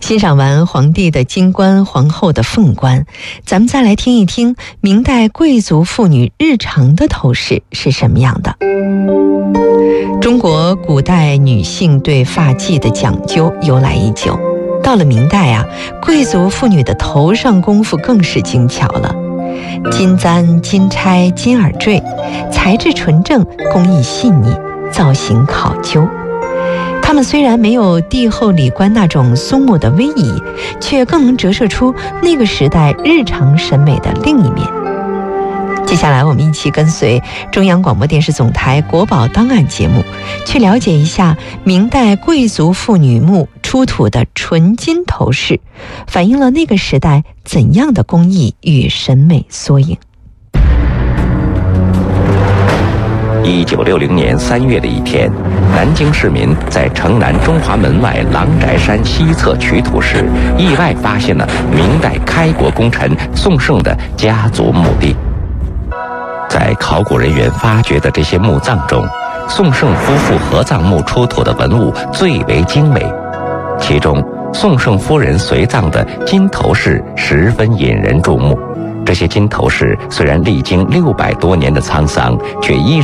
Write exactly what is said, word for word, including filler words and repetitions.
欣赏完皇帝的金冠、皇后的凤冠，咱们再来听一听明代贵族妇女日常的头饰是什么样的。中国古代女性对发髻的讲究由来已久，到了明代啊，贵族妇女的头上功夫更是精巧了。金簪、金钗、金耳坠，材质纯正，工艺细腻，造型考究。它们虽然没有帝后礼冠那种肃穆的威仪，却更能折射出那个时代日常审美的另一面。接下来我们一起跟随中央广播电视总台国宝档案节目，去了解一下明代贵族妇女墓出土的纯金头饰，反映了那个时代怎样的工艺与审美缩影。 一九六零年三月的一天，南京市民在城南中华门外郎宅山西侧取土时，意外发现了明代开国功臣宋晟的家族墓地。在考古人员发掘的这些墓葬中，宋晟夫妇合葬墓出土的文物最为精美，其中宋晟夫人随葬的金头饰十分引人注目。这些金头饰虽然历经六百多年的沧桑，却依